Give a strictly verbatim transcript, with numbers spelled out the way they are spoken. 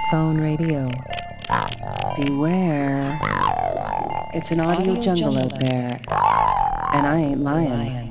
Phone radio. Beware. It's an audio jungle out there, and I ain't lying.